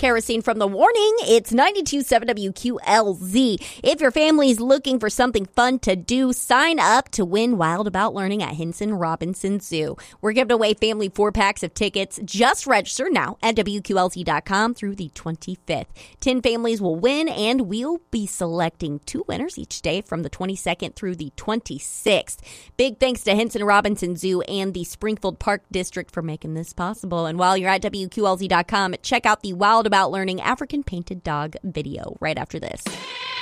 Kerosene from The Warning. It's 92.7 WQLZ. If your family's looking for something fun to do, sign up to win Wild About Learning at Hinson Robinson Zoo. We're giving away family 4-packs of tickets. Just register now at WQLZ.com through the 25th. 10 families will win, and we'll be selecting 2 winners each day from the 22nd through the 26th. Big thanks to Hinson Robinson Zoo and the Springfield Park District for making this possible. And while you're at WQLZ.com, check out the Wild About Learning African Painted Dog video right after this.